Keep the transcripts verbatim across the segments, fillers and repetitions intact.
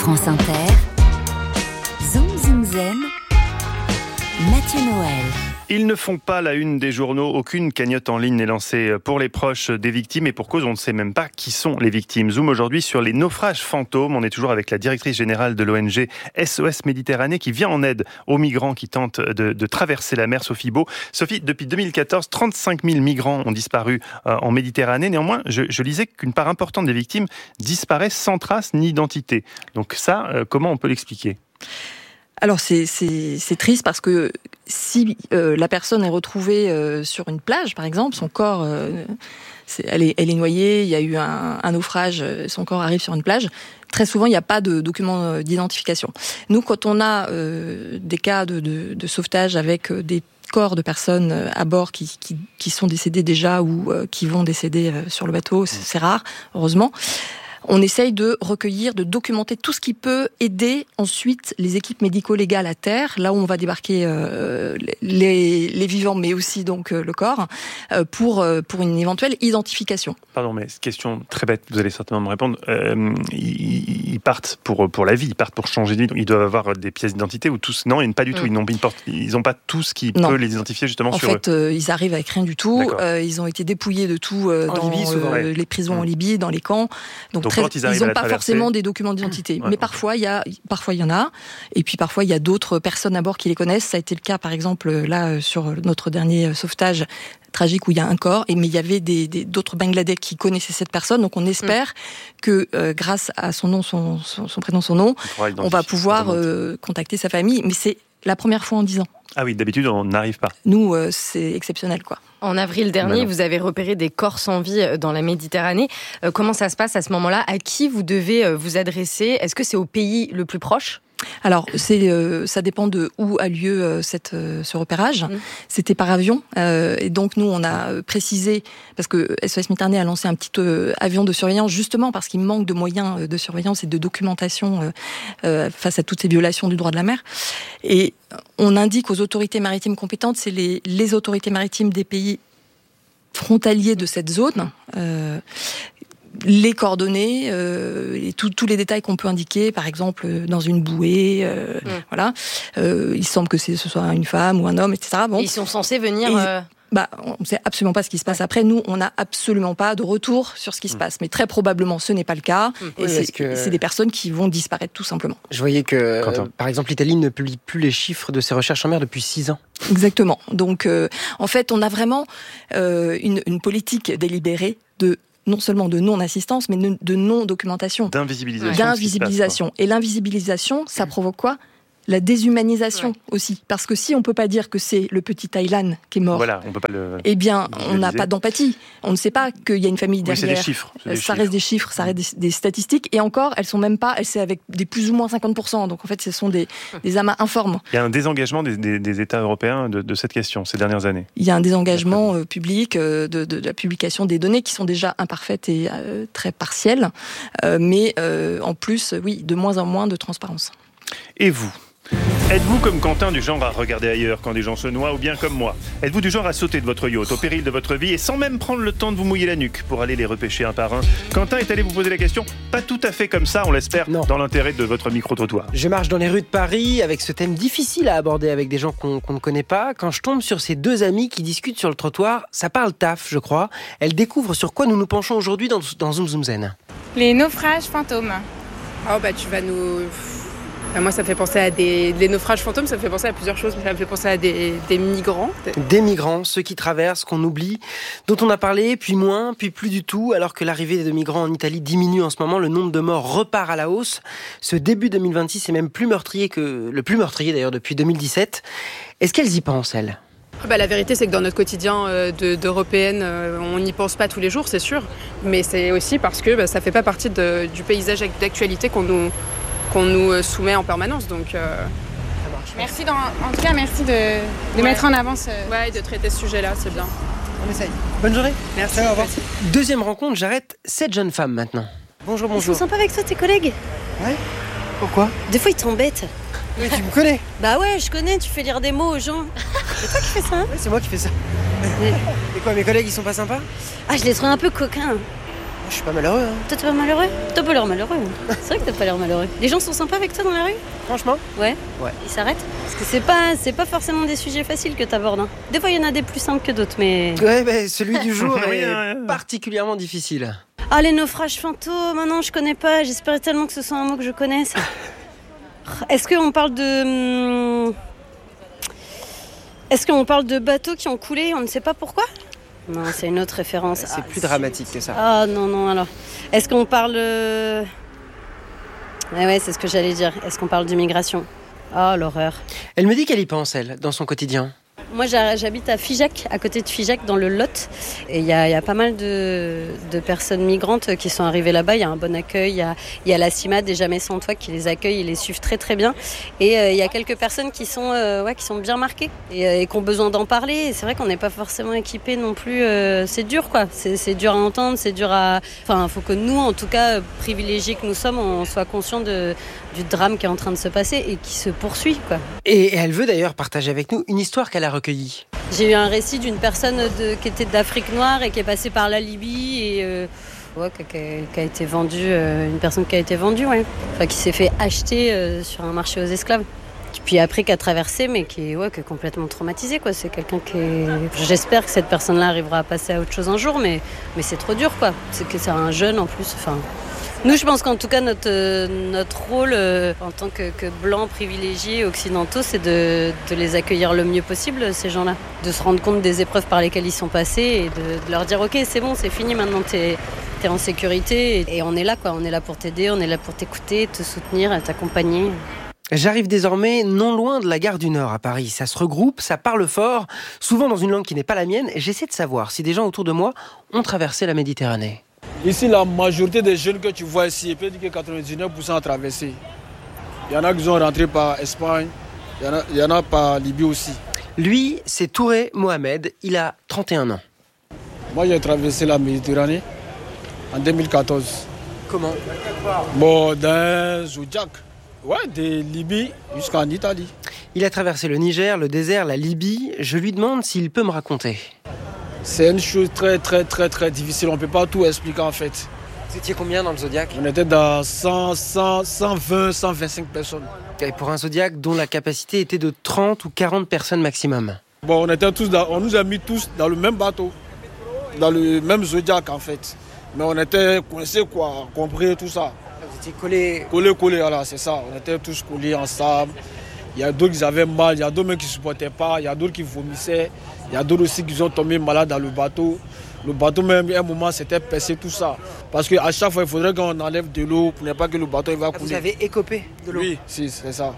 France Inter, Zoom Zoom Zen, Mathieu Noël. Ils ne font pas la une des journaux. Aucune cagnotte en ligne n'est lancée pour les proches des victimes et pour cause, on ne sait même pas qui sont les victimes. Zoom aujourd'hui sur les naufrages fantômes. On est toujours avec la directrice générale de l'O N G S O S Méditerranée qui vient en aide aux migrants qui tentent de, de traverser la mer. Sophie Beau. Sophie, depuis deux mille quatorze, trente-cinq mille migrants ont disparu euh, en Méditerranée. Néanmoins, je, je lisais qu'une part importante des victimes disparaissent sans trace ni identité. Donc ça, euh, comment on peut l'expliquer ? Alors c'est, c'est, c'est triste parce que si euh, la personne est retrouvée euh, sur une plage, par exemple, son corps, euh, c'est, elle, est, elle est noyée, il y a eu un, un naufrage, son corps arrive sur une plage, très souvent il n'y a pas de document d'identification. Nous, quand on a euh, des cas de, de, de sauvetage avec des corps de personnes à bord qui, qui, qui sont décédées déjà ou euh, qui vont décéder euh, sur le bateau, c'est, c'est rare, heureusement. On essaye de recueillir, de documenter tout ce qui peut aider ensuite les équipes médico-légales à terre, là où on va débarquer euh, les, les vivants, mais aussi donc euh, le corps, euh, pour euh, pour une éventuelle identification. Pardon, mais question très bête, vous allez certainement me répondre. Euh, ils, ils partent pour pour la vie, ils partent pour changer de vie. Donc ils doivent avoir des pièces d'identité ou tous. Non, pas du tout. Mmh. Ils n'ont ils portent, ils ont pas tout ce qui non. peut les identifier justement en sur. En fait, euh, ils arrivent avec rien du tout. Euh, ils ont été dépouillés de tout euh, dans Libye, souvent, euh, ouais. les prisons mmh. en Libye, dans les camps. Donc, Donc très, ils n'ont pas forcément des documents d'identité, ouais, mais okay. parfois il y a, parfois il y en a, et puis parfois il y a d'autres personnes à bord qui les connaissent. Ça a été le cas, par exemple, là sur notre dernier sauvetage tragique où il y a un corps, et mais il y avait des, des d'autres Bangladais qui connaissaient cette personne. Donc on espère mmh. que euh, grâce à son nom, son, son, son prénom, son nom, on, on va pouvoir euh, contacter sa famille. Mais c'est la première fois en dix ans. Ah oui, d'habitude on n'arrive pas. Nous, euh, c'est exceptionnel, quoi. En avril dernier, vous avez repéré des corps sans vie dans la Méditerranée. Euh, comment ça se passe à ce moment-là ? À qui vous devez vous adresser ? Est-ce que c'est au pays le plus proche ? Alors, c'est, euh, ça dépend de où a lieu euh, cette, euh, ce repérage. Mmh. C'était par avion. Euh, et donc, nous, on a précisé, parce que S O S Méditerranée a lancé un petit euh, avion de surveillance, justement parce qu'il manque de moyens de surveillance et de documentation euh, euh, face à toutes ces violations du droit de la mer. Et on indique aux autorités maritimes compétentes, c'est les, les autorités maritimes des pays frontaliers de cette zone, euh, les coordonnées euh, et tout, tous les détails qu'on peut indiquer, par exemple dans une bouée, euh, mmh. voilà. Euh, il semble que c'est, ce soit une femme ou un homme, et cetera. Bon. Ils sont censés venir. Et, euh... Bah, on ne sait absolument pas ce qui se passe après. Nous, on n'a absolument pas de retour sur ce qui se passe. Mais très probablement, ce n'est pas le cas. Mmh. Et oui, c'est, que... c'est des personnes qui vont disparaître tout simplement. Je voyais que, euh, par exemple, l'Italie ne publie plus les chiffres de ses recherches en mer depuis six ans. Exactement. Donc, euh, en fait, on a vraiment euh, une, une politique délibérée de non seulement de non-assistance, mais de non-documentation. D'invisibilisation. D'invisibilisation. Et l'invisibilisation, ça provoque quoi ? La déshumanisation ouais. aussi. Parce que si on ne peut pas dire que c'est le petit Taylan qui est mort, voilà, on peut pas le eh bien, on n'a pas d'empathie. On ne sait pas qu'il y a une famille derrière. Oui, c'est des chiffres. C'est des ça chiffres. reste des chiffres, ça reste des, des statistiques. Et encore, elles sont même pas, elles c'est avec des plus ou moins cinquante pour cent. Donc en fait, ce sont des, des amas informes. Il y a un désengagement des, des, des États européens de, de cette question ces dernières années. Il y a un désengagement euh, public euh, de, de, de la publication des données qui sont déjà imparfaites et euh, très partielles. Euh, mais euh, en plus, oui, de moins en moins de transparence. Et vous ? Êtes-vous comme Quentin du genre à regarder ailleurs quand des gens se noient ou bien comme moi ? Êtes-vous du genre à sauter de votre yacht au péril de votre vie et sans même prendre le temps de vous mouiller la nuque pour aller les repêcher un par un ? Quentin est allé vous poser la question, pas tout à fait comme ça, on l'espère, non. dans l'intérêt de votre micro-trottoir. Je marche dans les rues de Paris avec ce thème difficile à aborder avec des gens qu'on, qu'on ne connaît pas. Quand je tombe sur ces deux amis qui discutent sur le trottoir, ça parle taf, je crois. Elles découvrent sur quoi nous nous penchons aujourd'hui dans, dans Zoom Zoom Zen. Les naufrages fantômes. Oh bah tu vas nous... Moi, ça me fait penser à des... Les naufrages fantômes, ça me fait penser à plusieurs choses. Ça me fait penser à des, des migrants. Des migrants, ceux qui traversent, qu'on oublie, dont on a parlé, puis moins, puis plus du tout. Alors que l'arrivée de migrants en Italie diminue en ce moment, le nombre de morts repart à la hausse. Ce début deux mille vingt-six est même plus meurtrier que... Le plus meurtrier d'ailleurs depuis deux mille dix-sept. Est-ce qu'elles y pensent, elles ? Bah, la vérité, c'est que dans notre quotidien euh, de, d'européenne, euh, on n'y pense pas tous les jours, c'est sûr. Mais c'est aussi parce que bah, ça ne fait pas partie de, du paysage d'actualité qu'on nous... qu'on nous soumet en permanence, donc euh... merci dans, en tout cas merci de, de ouais. mettre en avant ce... ouais, de traiter ce sujet-là, c'est bien. On essaye. Bonne journée. Merci. Au revoir. Deuxième rencontre, j'arrête cette jeune femme maintenant. Bonjour, bonjour. Ils sont sympas avec toi, tes collègues. Ouais. Pourquoi ? Des fois ils t'embêtent. Oui, tu me connais. Bah ouais, je connais. Tu fais lire des mots aux gens. C'est toi qui fais ça, hein ? Oui, c'est moi qui fais ça. Et quoi, mes collègues, ils sont pas sympas ? Ah, je les trouve un peu coquins. Je suis pas malheureux. Hein. Toi, t'es pas malheureux? T'as pas l'air malheureux. C'est vrai que t'as pas l'air malheureux. Les gens sont sympas avec toi dans la rue? Franchement? Ouais. Ouais. Ils s'arrêtent? Parce que c'est pas, c'est pas forcément des sujets faciles que t'abordes. Hein. Des fois, il y en a des plus simples que d'autres, mais... Ouais, bah, celui du jour Oui, est ouais, ouais. particulièrement difficile. Ah, les naufrages fantômes, non, je connais pas. J'espérais tellement que ce soit un mot que je connaisse. Est-ce qu'on parle de... Est-ce qu'on parle de bateaux qui ont coulé? On ne sait pas pourquoi? Non, c'est une autre référence. C'est ah, plus dramatique que ça. Ah non, non, alors. Est-ce qu'on parle... Ouais, ouais, c'est ce que j'allais dire. Est-ce qu'on parle d'immigration? Ah, l'horreur. Elle me dit qu'elle y pense, elle, dans son quotidien. Moi, j'habite à Figeac, à côté de Figeac, dans le Lot. Et il y, y a pas mal de, de personnes migrantes qui sont arrivées là-bas. Il y a un bon accueil. Il y a, y a la CIMAD des Jamais Sans Toi qui les accueille. Ils les suivent très, très bien. Et il euh, y a quelques personnes qui sont, euh, ouais, qui sont bien marquées et, euh, et qui ont besoin d'en parler. Et c'est vrai qu'on n'est pas forcément équipés non plus. Euh, c'est dur, quoi. C'est, c'est dur à entendre. C'est dur à... Enfin, il faut que nous, en tout cas, privilégiés que nous sommes, on soit conscients de, du drame qui est en train de se passer et qui se poursuit, quoi. Et elle veut d'ailleurs partager avec nous une histoire qu'elle a recueillie. J'ai eu un récit d'une personne de, qui était d'Afrique noire et qui est passée par la Libye et euh, ouais, qui, qui, a, qui a été vendue, euh, une personne qui a été vendue, ouais. Enfin, qui s'est fait acheter euh, sur un marché aux esclaves. Puis après qui a traversé, mais qui est, ouais, qui est complètement traumatisé, quoi. C'est quelqu'un qui est... J'espère que cette personne-là arrivera à passer à autre chose un jour, mais, mais c'est trop dur, quoi. C'est que c'est un jeune en plus, enfin... Nous, je pense qu'en tout cas, notre, notre rôle euh, en tant que, que blancs privilégiés occidentaux, c'est de, de les accueillir le mieux possible, ces gens-là. De se rendre compte des épreuves par lesquelles ils sont passés et de, de leur dire « Ok, c'est bon, c'est fini, maintenant t'es, t'es en sécurité. » Et on est là, quoi. On est là pour t'aider, on est là pour t'écouter, te soutenir, t'accompagner. J'arrive désormais non loin de la gare du Nord à Paris. Ça se regroupe, ça parle fort, souvent dans une langue qui n'est pas la mienne. Et j'essaie de savoir si des gens autour de moi ont traversé la Méditerranée. Ici, la majorité des jeunes que tu vois ici, peut dire que quatre-vingt-dix-neuf pour cent ont traversé. Il y en a qui sont rentrés par Espagne, il y en a, il y en a par Libye aussi. Lui, c'est Touré Mohamed, il a trente et un ans. Moi, j'ai traversé la Méditerranée en deux mille quatorze. Comment? Bon, dans Zodiac, ouais, de Libye jusqu'en Italie. Il a traversé le Niger, le désert, la Libye. Je lui demande s'il peut me raconter. C'est une chose très très très très difficile, on ne peut pas tout expliquer en fait. Vous étiez combien dans le Zodiac? On était dans cent, cent, cent vingt, cent vingt-cinq personnes. Et pour un Zodiac dont la capacité était de trente ou quarante personnes maximum. Bon, on, était tous dans, on nous a mis tous dans le même bateau, dans le même Zodiac en fait. Mais on était coincés quoi, compris tout ça. Vous étiez collés? Collés, collés, voilà, c'est ça. On était tous collés ensemble. Il y a d'autres qui avaient mal, il y a d'autres qui ne supportaient pas, il y a d'autres qui vomissaient. Il y a d'autres aussi qui sont tombés malades dans le bateau. Le bateau même, à un moment, c'était percé tout ça. Parce qu'à chaque fois, il faudrait qu'on enlève de l'eau pour ne pas que le bateau il va couler. Vous avez écopé de l'eau? Oui, si, c'est ça.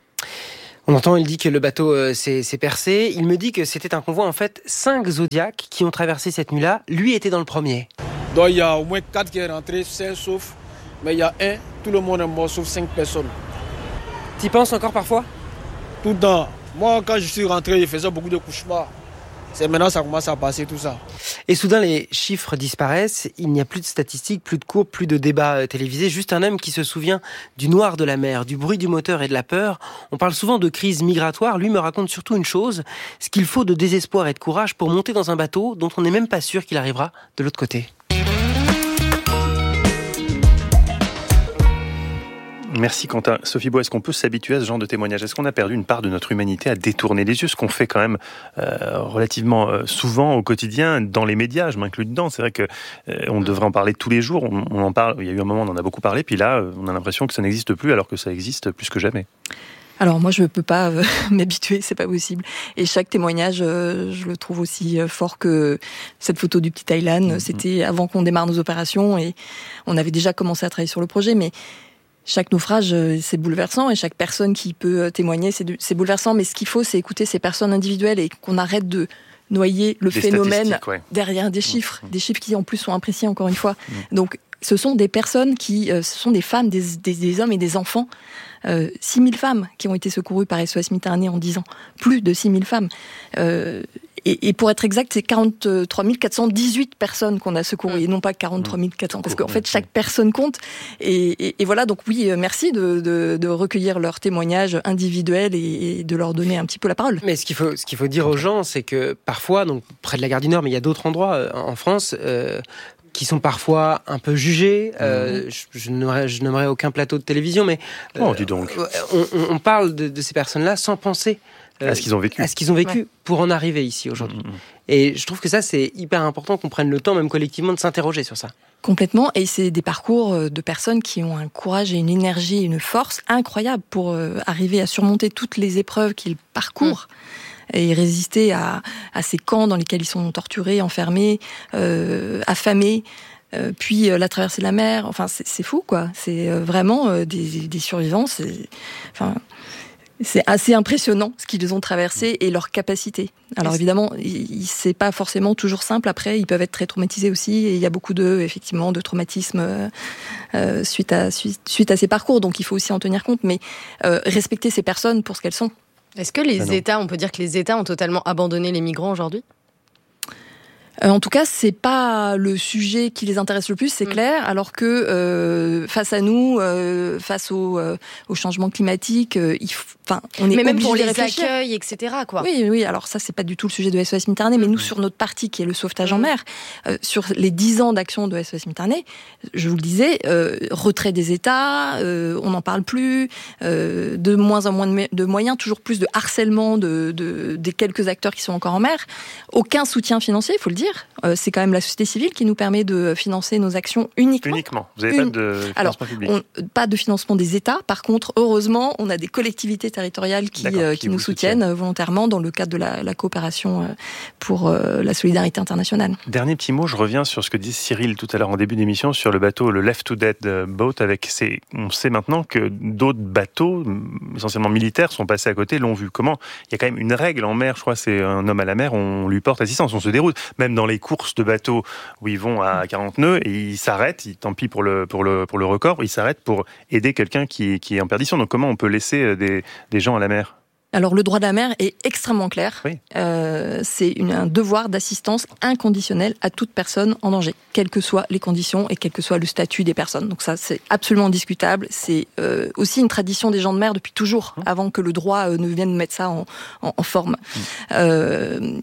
On entend, il dit que le bateau euh, s'est, s'est percé. Il me dit que c'était un convoi, en fait, cinq Zodiacs qui ont traversé cette nuit-là. Lui était dans le premier. Donc il y a au moins quatre qui sont rentrés, cinq sauf. Mais il y a un, tout le monde est mort sauf cinq personnes. Tu y penses encore parfois? Tout le temps. Moi, quand je suis rentré, il faisait beaucoup de cauchemars. C'est maintenant ça commence à passer tout ça. Et soudain, les chiffres disparaissent. Il n'y a plus de statistiques, plus de cours, plus de débats télévisés. Juste un homme qui se souvient du noir de la mer, du bruit du moteur et de la peur. On parle souvent de crise migratoire. Lui me raconte surtout une chose, ce qu'il faut de désespoir et de courage pour monter dans un bateau dont on n'est même pas sûr qu'il arrivera de l'autre côté. Merci Quentin. Sophie Bois, est-ce qu'on peut s'habituer à ce genre de témoignage? Est-ce qu'on a perdu une part de notre humanité à détourner les yeux? Ce qu'on fait quand même euh, relativement euh, souvent au quotidien, dans les médias, je m'inclus dedans. C'est vrai qu'on euh, devrait en parler tous les jours. On, on en parle. Il y a eu un moment, on en a beaucoup parlé. Puis là, on a l'impression que ça n'existe plus alors que ça existe plus que jamais. Alors moi je peux pas euh, m'habituer, c'est pas possible. Et chaque témoignage, euh, je le trouve aussi euh, fort que cette photo du petit Thaïlande. Mmh. C'était avant qu'on démarre nos opérations et on avait déjà commencé à travailler sur le projet, mais chaque naufrage, c'est bouleversant et chaque personne qui peut témoigner, c'est, c'est bouleversant. Mais ce qu'il faut, c'est écouter ces personnes individuelles et qu'on arrête de noyer le des phénomène ouais. derrière des chiffres, mmh. des chiffres qui en plus sont imprécis encore une fois. Mmh. Donc, ce sont des personnes qui, euh, ce sont des femmes, des, des, des hommes et des enfants. Euh, six mille femmes qui ont été secourues par S O S Méditerranée en dix ans. Plus de six mille femmes. Euh, et, et pour être exact, c'est quarante-trois mille quatre cent dix-huit personnes qu'on a secourues, mmh. et non pas quarante-trois mille quatre cents. Parce qu'en fait, chaque personne compte. Et, et, et voilà, donc oui, merci de, de, de recueillir leurs témoignages individuels et, et de leur donner un petit peu la parole. Mais ce qu'il faut, ce qu'il faut dire aux gens, c'est que parfois, donc près de la gare du Nord, mais il y a d'autres endroits en France, euh, qui sont parfois un peu jugés. Euh, mmh. je, je, n'aurais, je n'aimerais aucun plateau de télévision, mais euh, oh, dis donc. On, on, on parle de, de ces personnes-là sans penser euh, à ce qu'ils ont vécu, à ce qu'ils ont vécu ouais. pour en arriver ici aujourd'hui. Mmh. Et je trouve que ça, c'est hyper important qu'on prenne le temps, même collectivement, de s'interroger sur ça. Complètement, et c'est des parcours de personnes qui ont un courage et une énergie et une force incroyables pour euh, arriver à surmonter toutes les épreuves qu'ils parcourent. Mmh. Et résister à, à ces camps dans lesquels ils sont torturés, enfermés, euh, affamés, euh, puis euh, la traversée de la mer. Enfin, c'est, c'est fou, quoi. C'est euh, vraiment euh, des, des survivants. C'est, enfin, c'est assez impressionnant ce qu'ils ont traversé et leur capacité. Alors évidemment, il, c'est pas forcément toujours simple. Après, ils peuvent être très traumatisés aussi. Et il y a beaucoup de, effectivement, de traumatismes euh, euh, suite à suite, suite à ces parcours. Donc, il faut aussi en tenir compte. Mais euh, respecter ces personnes pour ce qu'elles sont. Est-ce que les ah États, on peut dire que les États ont totalement abandonné les migrants aujourd'hui ? Euh, en tout cas, c'est pas le sujet qui les intéresse le plus, c'est mmh. clair. Alors que euh, face à nous, euh, face au, euh, au changement climatique, euh, il f... enfin, on est mais même obligé pour de les réfléchir. accueils, et cetera. Quoi. Oui, oui. Alors ça, c'est pas du tout le sujet de S O S Méditerranée, mais nous, sur notre partie qui est le sauvetage mmh. en mer, euh, sur les dix ans d'action de S O S Méditerranée, je vous le disais, euh, retrait des États, euh, on n'en parle plus, euh, de moins en moins de, de moyens, toujours plus de harcèlement de, de des quelques acteurs qui sont encore en mer, aucun soutien financier, il faut le dire. Euh, c'est quand même la société civile qui nous permet de financer nos actions uniquement. Uniquement. Vous n'avez Une... pas de financement Alors, public. On, pas de financement des États. Par contre, heureusement, on a des collectivités territoriales qui, euh, qui, qui nous soutiennent, soutiennent volontairement dans le cadre de la, la coopération euh, pour euh, la solidarité internationale. Dernier petit mot, je reviens sur ce que dit Cyril tout à l'heure en début d'émission sur le bateau, le Left to Dead Boat. Avec ces... On sait maintenant que d'autres bateaux, essentiellement militaires, sont passés à côté, l'ont vu. Comment ? Il y a quand même une règle en mer, je crois, c'est un homme à la mer, on lui porte assistance, on se déroute. Même dans les courses de bateaux où ils vont à quarante nœuds et ils s'arrêtent, ils, tant pis pour le, pour, le, pour le record, ils s'arrêtent pour aider quelqu'un qui, qui est en perdition. Donc comment on peut laisser des, des gens à la mer ? Alors le droit de la mer est extrêmement clair. Oui. Euh, c'est une, un devoir d'assistance inconditionnelle à toute personne en danger, quelles que soient les conditions et quel que soit le statut des personnes. Donc ça, c'est absolument discutable. C'est euh, aussi une tradition des gens de mer depuis toujours, mmh. avant que le droit euh, ne vienne mettre ça en, en, en forme. Mmh. Euh,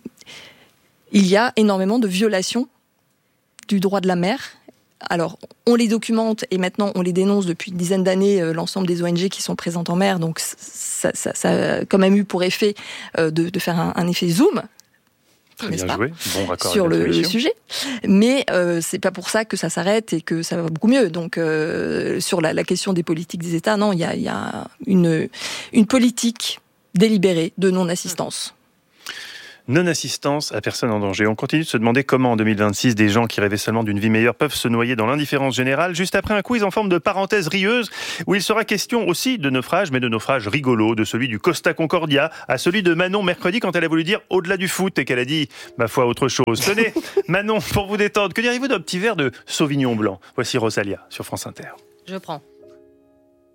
il y a énormément de violations du droit de la mer. Alors, on les documente et maintenant on les dénonce depuis une dizaine d'années, euh, l'ensemble des O N G qui sont présentes en mer. Donc, ça, ça, ça a quand même eu pour effet euh, de, de faire un, un effet zoom. Très bien joué, bon raccord sur le, le sujet. Mais euh, c'est pas pour ça que ça s'arrête et que ça va beaucoup mieux. Donc, euh, sur la, la question des politiques des États, non, il y a, y a une, une politique délibérée de non-assistance. Non-assistance à personne en danger. On continue de se demander comment en deux mille vingt-six des gens qui rêvaient seulement d'une vie meilleure peuvent se noyer dans l'indifférence générale, juste après un quiz en forme de parenthèse rieuse où il sera question aussi de naufrage, mais de naufrage rigolo, de celui du Costa Concordia à celui de Manon mercredi quand elle a voulu dire au-delà du foot et qu'elle a dit ma foi autre chose. Tenez, Manon, pour vous détendre, que diriez-vous d'un petit verre de Sauvignon blanc ? Voici Rosalia sur France Inter. Je prends.